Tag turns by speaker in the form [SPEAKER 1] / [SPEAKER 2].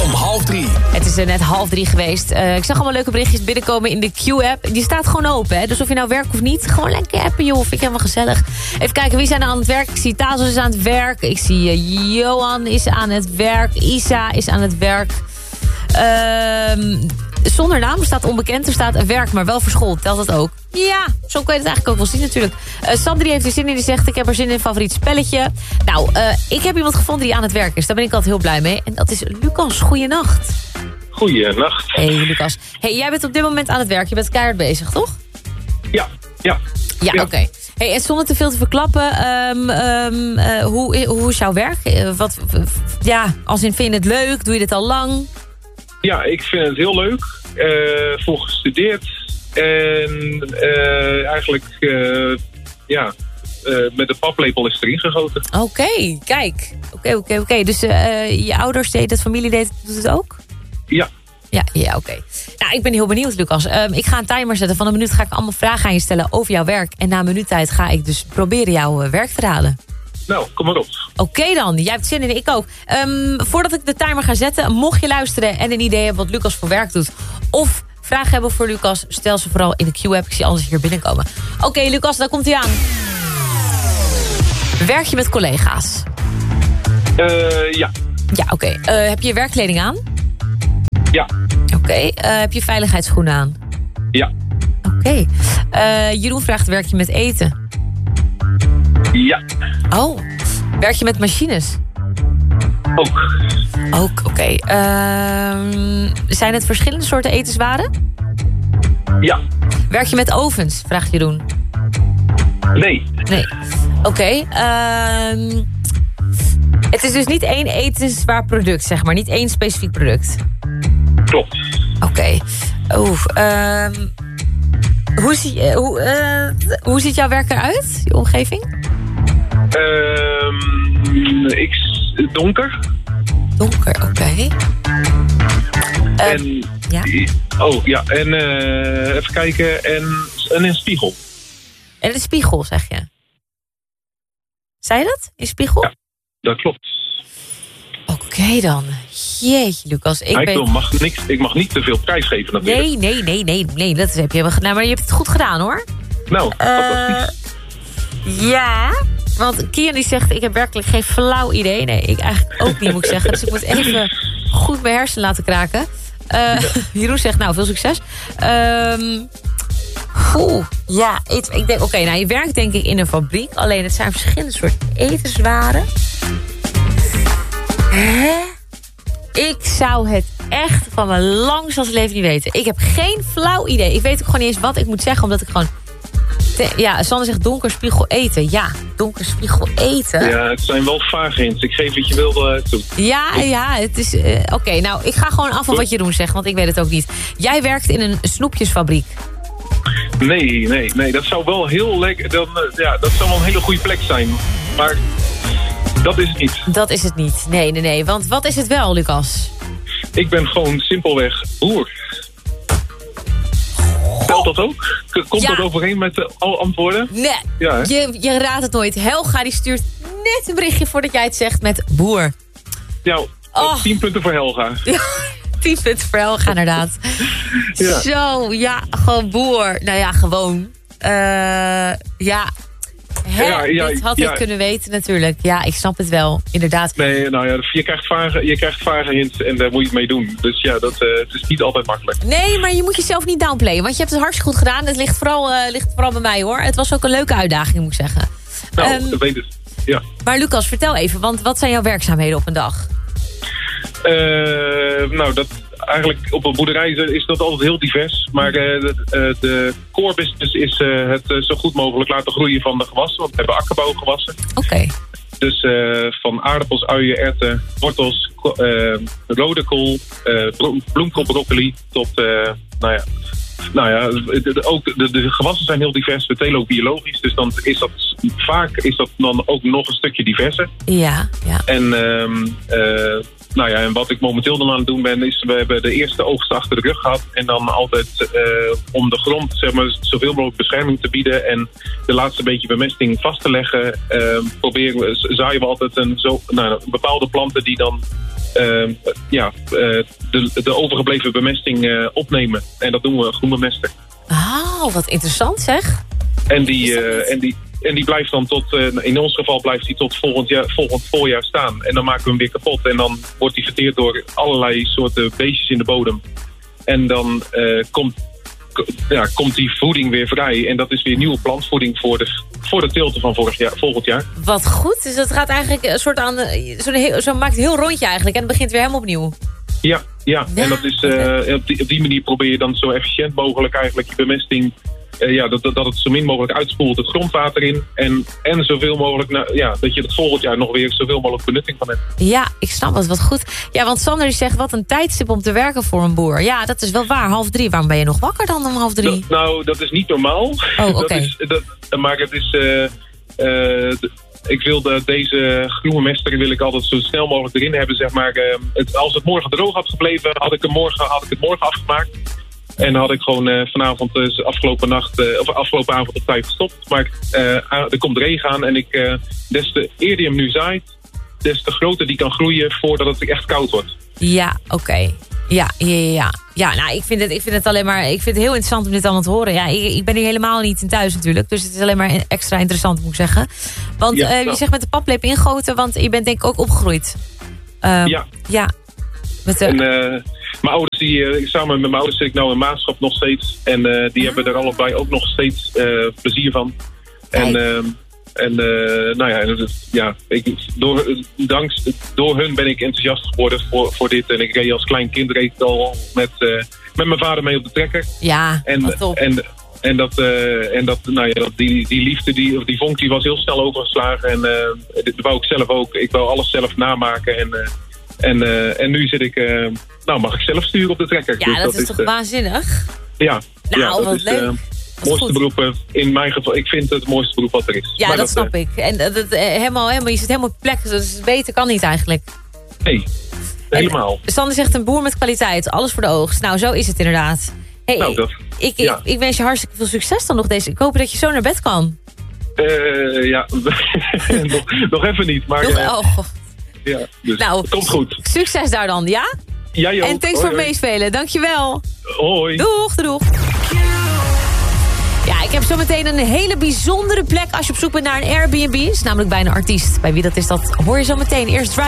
[SPEAKER 1] om 2:30.
[SPEAKER 2] Het is net 2:30 geweest. Ik zag allemaal leuke berichtjes binnenkomen in de Q-app. Die staat gewoon open, hè? Dus of je nou werkt of niet, gewoon lekker appen, joh. Vind ik helemaal gezellig. Even kijken, wie zijn er aan het werk? Ik zie Tazos is aan het werk. Ik zie Johan is aan het werk. Isa is aan het werk. Zonder naam staat onbekend. Er staat werk, maar wel verschoold. Telt dat ook? Ja, zo kun je het eigenlijk ook wel zien natuurlijk. Sandri heeft er zin in. Die zegt, ik heb er zin in een favoriet spelletje. Nou, ik heb iemand gevonden die aan het werk is. Daar ben ik altijd heel blij mee. En dat is Lucas. Goeienacht.
[SPEAKER 3] Goeienacht.
[SPEAKER 2] Hey Lucas. Hey, jij bent op dit moment aan het werk. Je bent keihard bezig, toch?
[SPEAKER 3] Ja.
[SPEAKER 2] Ja, oké. Hey, en zonder te veel te verklappen, hoe is jouw werk? Als in, vind je het leuk? Doe je dit al lang?
[SPEAKER 3] Ja, ik vind het heel leuk. Voor gestudeerd. En eigenlijk, met de paplepel is erin gegoten.
[SPEAKER 2] Oké, kijk. Oké. Dus je ouders deden het, familie doet het ook?
[SPEAKER 3] Ja.
[SPEAKER 2] Ja, oké. Nou, ik ben heel benieuwd, Lucas. Ik ga een timer zetten. Van een minuut ga ik allemaal vragen aan je stellen over jouw werk. En na een minuut tijd ga ik dus proberen jouw werk te raden.
[SPEAKER 3] Nou, kom maar op.
[SPEAKER 2] Oké dan, jij hebt zin in, ik ook. Voordat ik de timer ga zetten, mocht je luisteren en een idee hebben wat Lucas voor werk doet, of vragen hebben voor Lucas, stel ze vooral in de Q-app. Ik zie anders hier binnenkomen. Oké, Lucas, daar komt hij aan. Werk je met collega's?
[SPEAKER 3] Ja.
[SPEAKER 2] Ja, oké. Heb je werkkleding aan?
[SPEAKER 3] Ja.
[SPEAKER 2] Oké. Heb je veiligheidsschoenen aan?
[SPEAKER 3] Ja.
[SPEAKER 2] Oké. Jeroen vraagt, werk je met eten?
[SPEAKER 3] Ja.
[SPEAKER 2] Oh. Werk je met machines? Ook, oké. Zijn het verschillende soorten etenswaren?
[SPEAKER 3] Ja.
[SPEAKER 2] Werk je met ovens? Vraagt Jeroen.
[SPEAKER 3] Nee.
[SPEAKER 2] Oké. Het is dus niet één etenswaar product, zeg maar. Niet één specifiek product.
[SPEAKER 3] Klopt.
[SPEAKER 2] Oké. Hoe ziet jouw werk eruit? Je omgeving?
[SPEAKER 3] Donker.
[SPEAKER 2] Donker, oké.
[SPEAKER 3] En...
[SPEAKER 2] Ja?
[SPEAKER 3] En even kijken. En een spiegel.
[SPEAKER 2] En een spiegel, zeg je? Zei je dat? Een spiegel?
[SPEAKER 3] Ja, dat klopt.
[SPEAKER 2] Oké dan. Jeetje, Lucas.
[SPEAKER 3] Ik mag niet te veel prijs geven natuurlijk.
[SPEAKER 2] Nee. Dat heb je gedaan. Maar je hebt het goed gedaan, hoor.
[SPEAKER 3] Nou, fantastisch.
[SPEAKER 2] Ja, want Kian die zegt, ik heb werkelijk geen flauw idee. Nee, ik eigenlijk ook niet, moet ik zeggen. Dus ik moet even goed mijn hersenen laten kraken. Jeroen zegt, nou, veel succes. Ik denk, oké, je werkt denk ik in een fabriek. Alleen het zijn verschillende soorten etenswaren. Ik zou het echt van mijn langste leven niet weten. Ik heb geen flauw idee. Ik weet ook gewoon niet eens wat ik moet zeggen, omdat ik gewoon... Sander zegt donker spiegel eten. Ja, donker spiegel eten.
[SPEAKER 3] Ja, het zijn wel vage hints. Ik geef wat je wil toe.
[SPEAKER 2] Ja, het is... Oké, nou, ik ga gewoon af van wat Jeroen zegt, want ik weet het ook niet. Jij werkt in een snoepjesfabriek.
[SPEAKER 3] Nee. Dat zou wel heel lekker... dat zou wel een hele goede plek zijn. Maar dat is het niet. Dat is het niet.
[SPEAKER 2] Nee. Want wat is het wel, Lucas?
[SPEAKER 3] Ik ben gewoon simpelweg boer. Telt dat ook? Komt dat overeen met alle antwoorden?
[SPEAKER 2] Nee,
[SPEAKER 3] ja,
[SPEAKER 2] je raadt het nooit. Helga die stuurt net een berichtje voordat jij het zegt met boer.
[SPEAKER 3] Nou, 10 punten voor Helga.
[SPEAKER 2] Ja, 10 punten voor Helga, inderdaad. Ja. Zo, ja, gewoon boer. Nou ja, gewoon. Dit had ik kunnen weten natuurlijk. Ja, ik snap het wel, inderdaad.
[SPEAKER 3] Nee, nou ja, je krijgt vage hints en daar moet je het mee doen. Dus ja, het is niet altijd makkelijk.
[SPEAKER 2] Nee, maar je moet jezelf niet downplayen. Want je hebt het hartstikke goed gedaan. Het ligt vooral bij mij, hoor. Het was ook een leuke uitdaging, moet ik zeggen.
[SPEAKER 3] Nou, dat weet het. Ja.
[SPEAKER 2] Maar Lucas, vertel even, want wat zijn jouw werkzaamheden op een dag?
[SPEAKER 3] Eigenlijk op een boerderij is dat altijd heel divers. Maar de core business is het zo goed mogelijk laten groeien van de gewassen. Want we hebben akkerbouwgewassen.
[SPEAKER 2] Oké.
[SPEAKER 3] Dus van aardappels, uien, erwten, wortels, rode kool, bloemkool, broccoli tot... ook de gewassen zijn heel divers. We telen ook biologisch. Dus dan is dat vaak dan ook nog een stukje diverser.
[SPEAKER 2] Ja.
[SPEAKER 3] En... en wat ik momenteel dan aan het doen ben, is we hebben de eerste oogst achter de rug gehad. En dan altijd om de grond zoveel mogelijk bescherming te bieden en de laatste beetje bemesting vast te leggen, zaaien we altijd bepaalde planten die dan de overgebleven bemesting opnemen. En dat doen we groenbemester.
[SPEAKER 2] Oh, wat interessant zeg.
[SPEAKER 3] En die blijft dan in ons geval blijft die tot volgend voorjaar staan. En dan maken we hem weer kapot. En dan wordt die verteerd door allerlei soorten beestjes in de bodem. En dan komt die voeding weer vrij. En dat is weer nieuwe plantvoeding voor de teelten van volgend jaar.
[SPEAKER 2] Wat goed. Dus dat gaat eigenlijk een soort aan... Zo maakt een heel rondje eigenlijk. En het begint weer helemaal opnieuw.
[SPEAKER 3] Ja. En dat is, op die manier probeer je dan zo efficiënt mogelijk eigenlijk je bemesting... dat het zo min mogelijk uitspoelt het grondwater in. En zoveel mogelijk, dat je het volgend jaar nog weer zoveel mogelijk benutting van hebt.
[SPEAKER 2] Ja, ik snap het, wat goed. Ja, want Sander die zegt, wat een tijdstip om te werken voor een boer. Ja, dat is wel waar, 2:30. Waarom ben je nog wakker dan om 2:30?
[SPEAKER 3] Dat is niet normaal.
[SPEAKER 2] Oh, oké.
[SPEAKER 3] Maar het is... ik wil deze groene mester wil ik altijd zo snel mogelijk erin hebben, zeg maar. Als het morgen droog had gebleven, had ik het morgen afgemaakt. En dan had ik gewoon vanavond, afgelopen avond op tijd gestopt. Maar er komt regen aan en des te eerder je hem nu zaait, des te groter die kan groeien voordat het echt koud wordt.
[SPEAKER 2] Ja, oké. Ja, nou, ik vind het alleen maar... Ik vind het heel interessant om dit allemaal te horen. Ja, ik ben hier helemaal niet in thuis natuurlijk. Dus het is alleen maar extra interessant, moet ik zeggen. Want je zegt met de paplepel ingoten, want je bent denk ik ook opgegroeid.
[SPEAKER 3] Ja.
[SPEAKER 2] En
[SPEAKER 3] mijn ouders, samen met mijn ouders zit ik nou in Maatschap nog steeds. En die hebben er allebei ook nog steeds plezier van. Door hun ben ik enthousiast geworden voor dit. En ik reed als klein kind al met mijn vader mee op de trekker.
[SPEAKER 2] Ja,
[SPEAKER 3] die liefde, die vonk, die was heel snel overgeslagen. En dat wou ik zelf ook. Ik wou alles zelf namaken. En nu zit ik... mag ik zelf sturen op de trekker.
[SPEAKER 2] Ja, dus dat is toch waanzinnig?
[SPEAKER 3] Ja.
[SPEAKER 2] Nou, wat leuk.
[SPEAKER 3] Mooiste beroep, in mijn geval, ik vind het mooiste beroep wat er is.
[SPEAKER 2] Ja, maar dat snap ik. En je zit helemaal op plek, dus beter kan niet eigenlijk.
[SPEAKER 3] Nee, helemaal.
[SPEAKER 2] Sander zegt een boer met kwaliteit, alles voor de oogst. Nou, zo is het inderdaad. Ik wens je hartstikke veel succes dan nog deze. Ik hoop dat je zo naar bed kan.
[SPEAKER 3] nog even niet, maar... Ja, dus het komt goed.
[SPEAKER 2] Succes daar dan, ja?
[SPEAKER 3] Ja, joh.
[SPEAKER 2] En thanks voor het meespelen. Dankjewel.
[SPEAKER 3] Hoi.
[SPEAKER 2] Doeg. Ja, ik heb zo meteen een hele bijzondere plek als je op zoek bent naar een Airbnb. Is namelijk bij een artiest. Bij wie dat is, dat hoor je zo meteen. Eerst Drive.